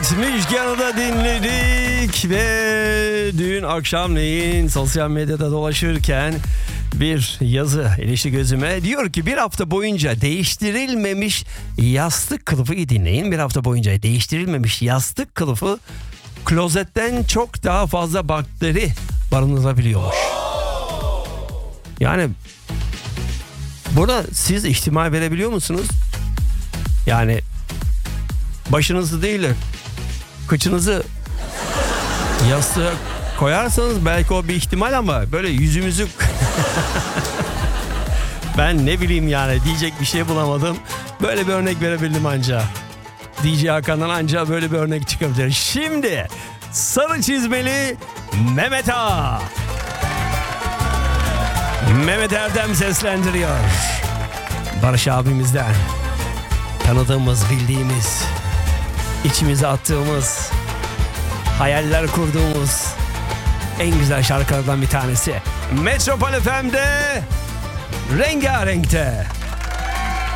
Evet, Müjgan'ı da dinledik ve dün akşamleyin sosyal medyada dolaşırken bir yazı ilişti gözüme. Diyor ki bir hafta boyunca değiştirilmemiş yastık kılıfı, iyi dinleyin. Bir hafta boyunca değiştirilmemiş yastık kılıfı klozetten çok daha fazla bakteri barındırabiliyormuş. Yani buna siz ihtimal verebiliyor musunuz? Yani başınızı değil de kıçınızı yastığa koyarsanız belki o bir ihtimal, ama böyle yüzümüzü ben ne bileyim yani, diyecek bir şey bulamadım. Böyle bir örnek verebildim anca. DJ Hakan'dan anca böyle bir örnek çıkabilir. Şimdi sarı çizmeli Mehmet Ağa. Mehmet Erdem seslendiriyor. Barış abimizden tanıdığımız, bildiğimiz, içimize attığımız, hayaller kurduğumuz en güzel şarkılardan bir tanesi. Metropol FM'de Rengarenk'te.